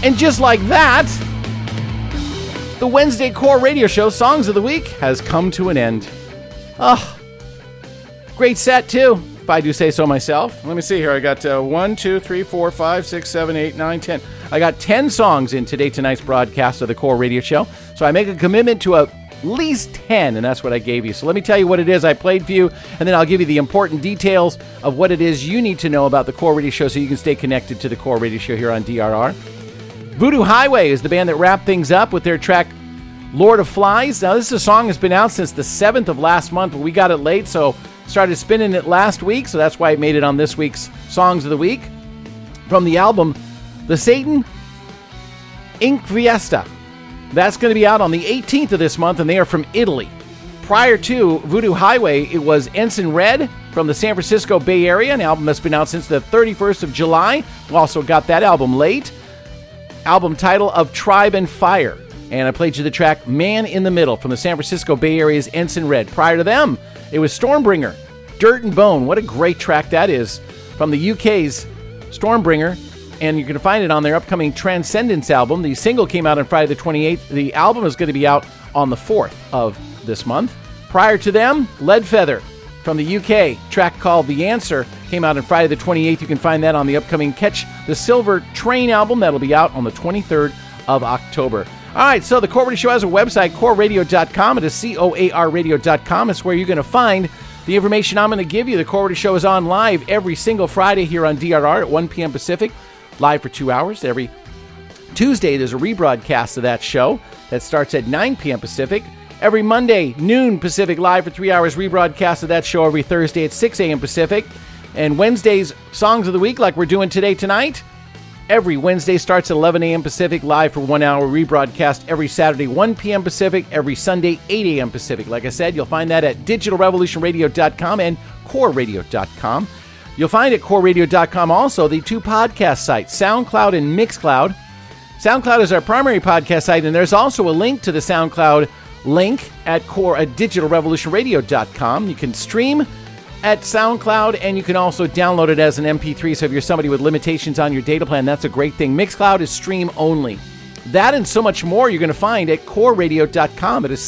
And just like that, the Wednesday Core Radio Show Songs of the Week has come to an end. Oh, great set, too, if I do say so myself. Let me see here. I got 1, 2, 3, 4, 5, 6, 7, 8, 9, 10. I got 10 songs in tonight's broadcast of the Core Radio Show. So I make a commitment to at least 10, and that's what I gave you. So let me tell you what it is I played for you, and then I'll give you the important details of what it is you need to know about the Core Radio Show so you can stay connected to the Core Radio Show here on DRR. Voodoo Highway is the band that wrapped things up with their track Lord of Flies. Now, this is a song that's been out since the 7th of last month, but we got it late, so started spinning it last week, so that's why it made it on this week's Songs of the Week. From the album, The Satan Inquiesta. That's going to be out on the 18th of this month, and they are from Italy. Prior to Voodoo Highway, it was Ensign Red from the San Francisco Bay Area, an album that's been out since the 31st of July. We also got that album late. Album title of Tribe and Fire. And I played you the track Man in the Middle from the San Francisco Bay Area's Ensign Red. Prior to them, it was Stormbringer, Dirt and Bone. What a great track that is from the UK's Stormbringer. And you can find it on their upcoming Transcendence album. The single came out on Friday the 28th. The album is going to be out on the 4th of this month. Prior to them, Leadfeather from the UK. Track called The Answer came out on Friday the 28th. You can find that on the upcoming Catch the Silver Train album. That'll be out on the 23rd of October. All right, so the Core Radio Show has a website, coreradio.com. It is COARradio.com. It's where you're going to find the information I'm going to give you. The Core Radio Show is on live every single Friday here on DRR at 1 p.m. Pacific, live for 2 hours. Every Tuesday, there's a rebroadcast of that show that starts at 9 p.m. Pacific. Every Monday, noon Pacific, live for 3 hours, rebroadcast of that show every Thursday at 6 a.m. Pacific. And Wednesday's Songs of the Week, like we're doing tonight, every Wednesday starts at 11 a.m. Pacific, live for 1 hour, rebroadcast every Saturday, 1 p.m. Pacific, every Sunday, 8 a.m. Pacific. Like I said, you'll find that at digitalrevolutionradio.com and coreradio.com. You'll find at coreradio.com also the two podcast sites, SoundCloud and Mixcloud. SoundCloud is our primary podcast site, and there's also a link to the SoundCloud link at digitalrevolutionradio.com. You can stream at SoundCloud, and you can also download it as an MP3, so if you're somebody with limitations on your data plan, that's a great thing. Mixcloud is stream only. That and so much more you're going to find at coreradio.com. It is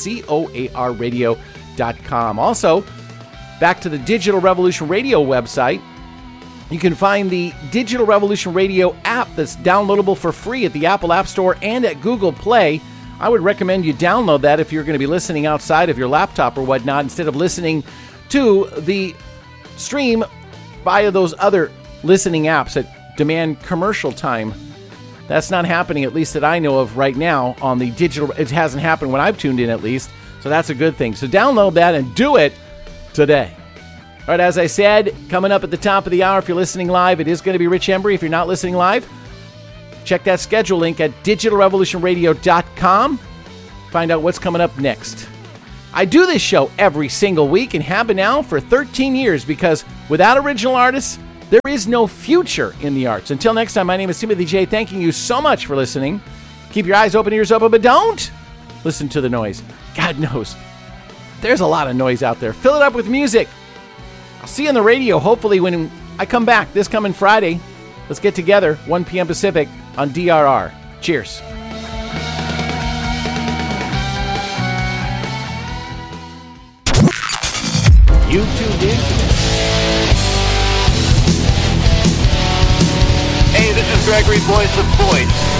COARradio.com. Also, back to the Digital Revolution Radio website, you can find the Digital Revolution Radio app that's downloadable for free at the Apple App Store and at Google Play. I would recommend you download that if you're going to be listening outside of your laptop or whatnot, instead of listening to the stream via those other listening apps that demand commercial time. That's not happening, at least that I know of right now on the digital. It hasn't happened when I've tuned in, at least. So that's a good thing. So download that and do it today. All right, as I said, coming up at the top of the hour, if you're listening live, it is going to be Rich Embry. If you're not listening live, check that schedule link at digitalrevolutionradio.com. Find out what's coming up next. I do this show every single week and have been now for 13 years because without original artists, there is no future in the arts. Until next time, my name is Timothy J. Thanking you so much for listening. Keep your eyes open, ears open, but don't listen to the noise. God knows, there's a lot of noise out there. Fill it up with music. I'll see you on the radio, hopefully, when I come back this coming Friday. Let's get together, 1 p.m. Pacific on DRR. Cheers. You tuned in. Hey, this is Gregory Boyce of Boyce.